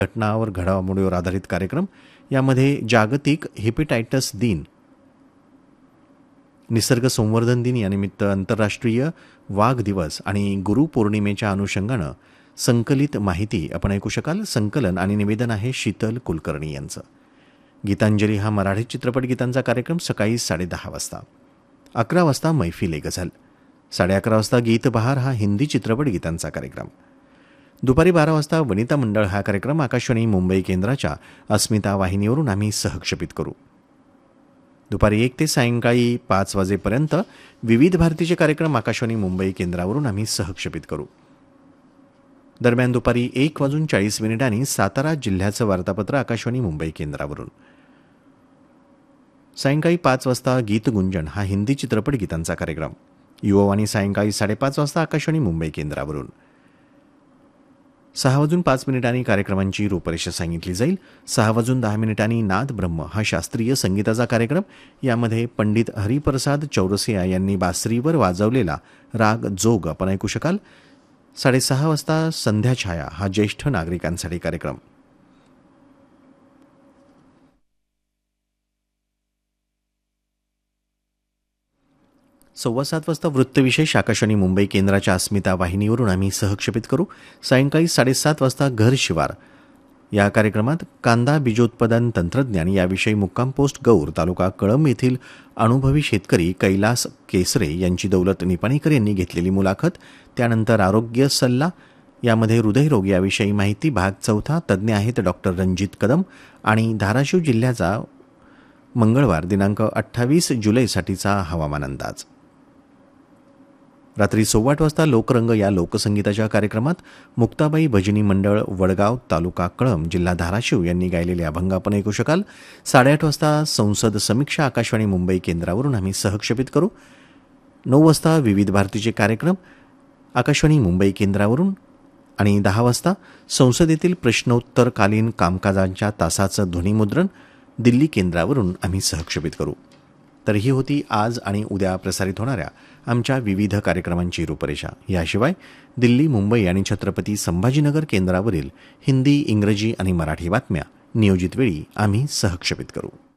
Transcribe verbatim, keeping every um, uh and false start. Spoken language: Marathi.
घटनावर घडामोडीवर आधारित कार्यक्रम. यामध्ये जागतिक हेपेटायटिस दिन, निसर्ग संवर्धन दिन यानिमित्त आंतरराष्ट्रीय वाघ दिवस आणि गुरुपौर्णिमेच्या अनुषंगानं संकलित माहिती आपण ऐकू शकाल. संकलन आणि निवेदन आहे शीतल कुलकर्णी यांचं. गीतांजली हा मराठी चित्रपट गीतांचा कार्यक्रम सकाळी साडेदहा वाजता. अकरा वाजता मैफिल ए गझल. साडे अकरा वाजता गीत बहार हा हिंदी चित्रपट गीतांचा कार्यक्रम. दुपारी बारा वाजता वनिता मंडळ हा कार्यक्रम आकाशवाणी मुंबई केंद्राच्या अस्मिता वाहिनीवरून आम्ही सहक्षेपित करू. दुपारी एक ते सायंकाळी पाच वाजेपर्यंत विविध भारतीचे कार्यक्रम आकाशवाणी मुंबई केंद्रावरून आम्ही सहक्षेपित करू. दरम्यान दुपारी एक वाजून चाळीस मिनिटांनी सातारा जिल्ह्याचं वार्तापत्र आकाशवाणी मुंबई केंद्रावरून. सायंकाळी पाच वाजता गीत गुंजन हा हिंदी चित्रपट गीतांचा कार्यक्रम. युववाणी सायंकाळी साडेपाच वाजता आकाशवाणी मुंबई केंद्रावरून. सहा वाजून पाच मिनिटांनी कार्यक्रमांची रूपरेषा सांगितली जाईल. सहा वाजून दहा मिनिटांनी नाद ब्रह्म हा शास्त्रीय संगीताचा कार्यक्रम. यामध्ये पंडित हरिप्रसाद चौरसिया यांनी बासरीवर वाजवलेला राग जोग आपण ऐकू शकाल. साडेसहा वाजता संध्याछाया हा ज्येष्ठ नागरिकांसाठी कार्यक्रम. सव्वा सात वाजता वृत्तविशेष आकाशवाणी मुंबई केंद्राच्या अस्मिता वाहिनीवरून आम्ही सहक्षेपित करू. सायंकाळी साडेसात वाजता घर शिवार या कार्यक्रमात कांदा बीजोत्पादन तंत्रज्ञान याविषयी मुक्काम पोस्ट गौर तालुका कळंब येथील अनुभवी शेतकरी कैलास केसरे यांची दौलत निपाणीकर यांनी घेतलेली मुलाखत. त्यानंतर आरोग्य सल्ला यामध्ये हृदयरोग याविषयी माहिती भाग चौथा. तज्ज्ञ आहेत डॉक्टर रणजित कदम. आणि धाराशिव जिल्ह्याचा मंगळवार दिनांक अठ्ठावीस जुलैसाठीचा हवामान अंदाज. रात्री सव्वाआठ वाजता लोकरंग या लोकसंगीताच्या कार्यक्रमात मुक्ताबाई भजनी मंडळ वडगाव तालुका कळंब जिल्हा धाराशिव यांनी गायलेले अभंग आपण ऐकू शकाल. साडेआठ वाजता संसद समीक्षा आकाशवाणी मुंबई केंद्रावरून आम्ही सहक्षेपित करू. नऊ वाजता विविध भारतीचे कार्यक्रम आकाशवाणी मुंबई केंद्रावरून. आणि दहा वाजता संसदेतील प्रश्नोत्तरकालीन कामकाजांच्या तासाचं ध्वनिमुद्रण दिल्ली केंद्रावरून आम्ही सहक्षेपित करू. तर ही होती आज आणि उद्या प्रसारित होणाऱ्या आमच्या विविध कार्यक्रमांची रूपरेषा. याशिवाय दिल्ली, मुंबई आणि छत्रपती संभाजीनगर केंद्रावरील हिंदी, इंग्रजी आणि मराठी बातम्या नियोजित वेळी आम्ही सहक्षेपित करू.